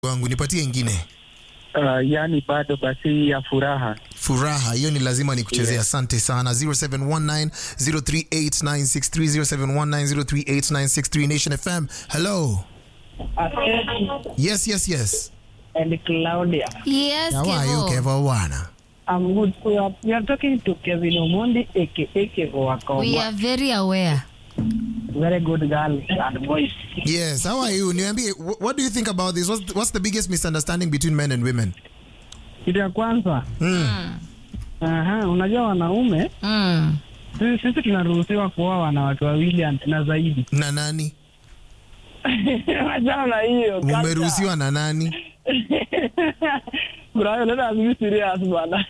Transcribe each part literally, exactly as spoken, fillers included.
wangu nipatie ingine. Uh, yani bado basi ya furaha. Furaha, hiyo ni lazima nikuchezea. Yeah. Asante sana. zero seven one nine zero three eight nine six three zero seven one nine zero three eight nine six three Nation F M. Hello. Yes, yes, yes. And Claudia. Yes, How are you, Kevo Wana? I'm good. We are, we are talking to Kevin Omondi, aka Kevo Wako. We are very aware. Very good girl and boys. Yes, how are you? Niambie, what do you think about this? What's, what's the biggest misunderstanding between men and women? Kitu ya kwanza. Mm. Aha, unajua wanaume, Mm. sisi, sisi tunaruhusiwa kuoa wanawake wawili na zaidi. Na nani? Wajana hiyo. Umeruhusiwa na nani? Bro, let us be serious bwana.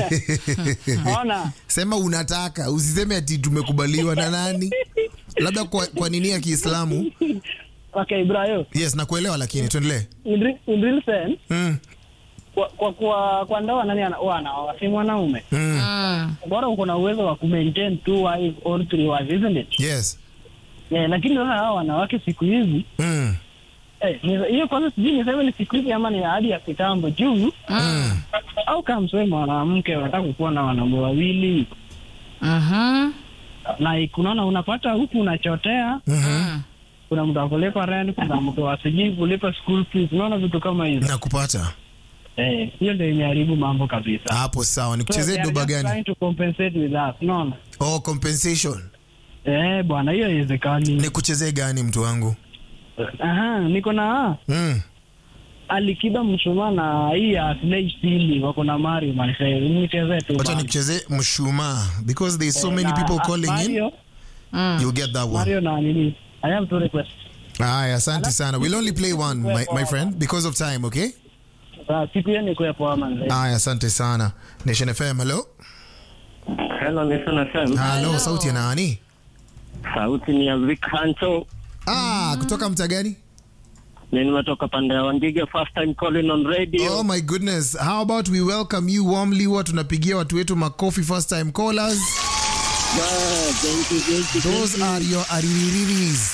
Ona. Sema unataka, usiseme ati tumekubaliwa na nani? Labda kwa, kwa nini ya Kiislamu? Okay, bro. Yes, nakuelewa lakini tuendelee. In, re, in real sense, Mm. kwa kwa kwa, kwa ndoa nani wana si mwanaume. Mm. Mm. Bora uko na uwezo wa kumaintain two wives or three wives, isn't it? Yes. Yeah, lakini sasa hao wanawake siku hizi Mm. eh hiyo kwanza sijui niseme ni siku hizi ama ni hadi ya kitambo juu. Mm. Au kama msema mwanamke anataka kuwa na wanaume wawili. Mhm. Na kunaona unapata huku unachotea. Mhm. Kuna mtu akulipa rent, kuna mtu asiji kulipa school fees, unaona vitu kama hizo. Nakupata. Eh, hiyo ndio imeharibu mambo kabisa. Hapo sawa. Nikuchezee So, doba gani? trying to compensate with us, unaona? Oh, compensation. Eh, bwana hiyo haiwezekani. Nikuchezee gani mtu wangu? Aha, niko na Mm. Alikiba Mshumaa na hii ya Snake Silly wako na Mario Marcel. Nichezee tu. Wacha nikuchezee Mshumaa because there is so Eh, many na, people uh, calling Mario, in. Mm. You'll get that one. Mario na nini? I have two requests. Aya, asante sana. We'll only play one, my, my friend, because of time, okay? Sasa siku hiyo ni kwa poa manze. Aya, asante sana. Nation F M, hello? Hello, Nation F M. Hello, sauti ya nani? Sauti ni ya Vic Hancho. Ah, kutoka mtaa gani? Mimi nimetoka pande ya Wangige, first time calling on radio. Oh my goodness. How about we welcome you warmly? Watu tunapigia watu wetu makofi, first time callers. Yeah, thank you, thank you. Those are your aririris.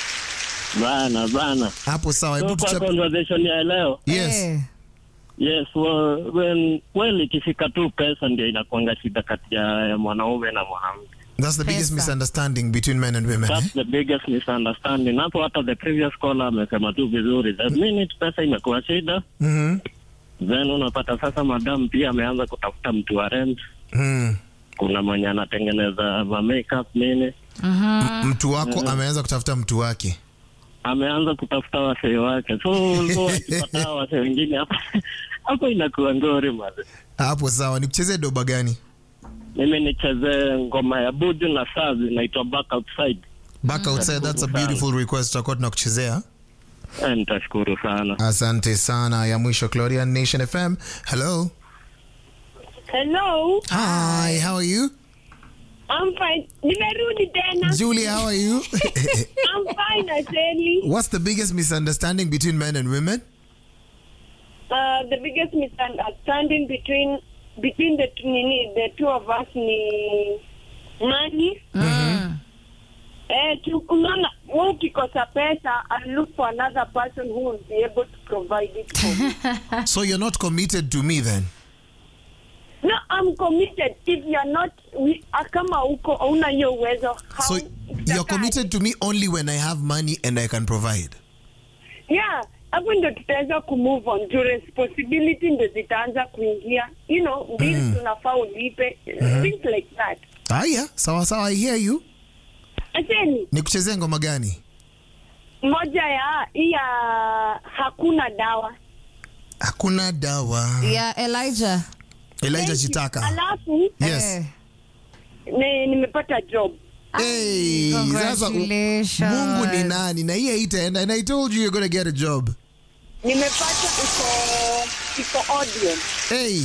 Bana, bana. Hapo sawa. So Hebu kwa tuchap... conversation ya leo. Yes. Eh. Yes, well, when kweli ikifika tu pesa ndio inakuanga shida kati ya mwanaume na mwanamke. That's the biggest Pesa. misunderstanding between men and women. That's Eh? the biggest misunderstanding. Hapo hata the previous caller amesema tu vizuri. The minute pesa imekuwa shida, Mhm. then unapata sasa madam pia ameanza kutafuta mtu wa rent. Mm. Kuna mwenye anatengeneza ma makeup nini. Mhm. Mtu wako ameanza kutafuta mtu wake. Ameanza kutafuta wasee wake. So so akipata wasee wengine hapo hapo inakuwa ngori maze. Hapo sawa. Nikuchezee doba gani? Mimi nicheze ngoma ya Buju na Sazi inaitwa Back Outside. Back outside, that's a beautiful request. Tutakuwa tunakuchezea. Eh, nitashukuru sana. Asante sana. Ya mwisho Gloria, Nation F M. Hello. Hello, Hi, how are you? I'm fine. Nimerudi tena. Julie, how are you? I'm fine, Aseli. What's the biggest misunderstanding between men and women? Uh, the biggest misunderstanding between between the two, nini, the two of us ni money. Mm. Eh, tu unaona, wewe ukikosa pesa, I look for another person who will be able to provide it for me. So you're not committed to me then? No, I'm committed. If you're not, we, kama uko hauna hiyo uwezo. how- So you're committed to me only when I have money and I can provide. Yeah, hapo ndio tutaweza kumove on. Your responsibility ndio zitaanza kuingia. You know, bills Mm. unafaa ulipe, things like that. Aya, sawa sawa, I hear you. Aseni, Nikuchezee ngoma gani? moja ya hii ya hakuna dawa. Hakuna dawa. Yeah, Elijah. Elijah Chitaka. Alafu Yes. Eh. ne, nimepata job. Hey, sasa u- Congratulations. Mungu ni nani? Na hii haitaenda. And I told you you're going to get a job. Nimepata iko iko audio. Hey,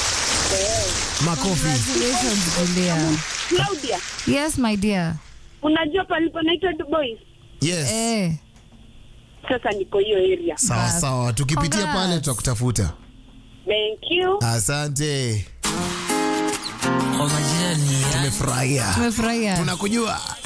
makofi. Congratulations, Julia. Claudia, Yes, my dear. unajua palipo naitwa Dubois? Yes. Eh. Sasa niko hiyo area. Sawa Bas. sawa, tukipitia Congrats. pale tutakutafuta. Thank you. Asante. Tumefurahia. Tumefurahia. Tunakujua.